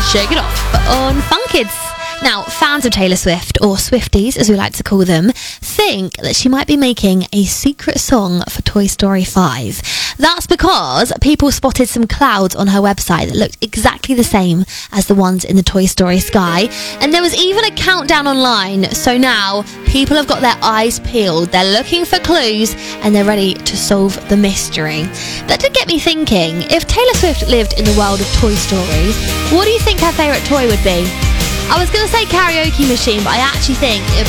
Shake It Off on Fun Kids. Now, fans of Taylor Swift, or Swifties as we like to call them, think that she might be making a secret song for Toy Story 5. That's because people spotted some clouds on her website that looked exactly the same as the ones in the Toy Story sky, and there was even a countdown online. So now people have got their eyes peeled, they're looking for clues, and they're ready to solve the mystery. That did get me thinking, if Taylor Swift lived in the world of Toy Story, what do you think her favourite toy would be? I was going to say karaoke machine, but I actually think it would